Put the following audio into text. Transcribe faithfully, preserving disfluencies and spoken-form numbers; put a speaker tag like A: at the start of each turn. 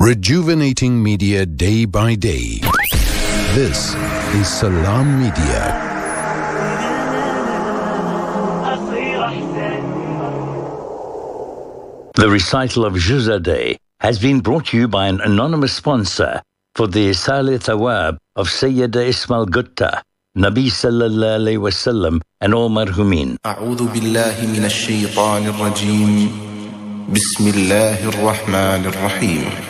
A: Rejuvenating media day by day. This is Salam Media.
B: The recital of Juz'a Day has been brought to you by an anonymous sponsor for the Isal Thawab of Sayyida Ismail Gutta, Nabi Sallallahu Alaihi Wasallam and all marhumin.
C: أعوذ بالله من الشيطان الرجيم بسم الله الرحمن الرحيم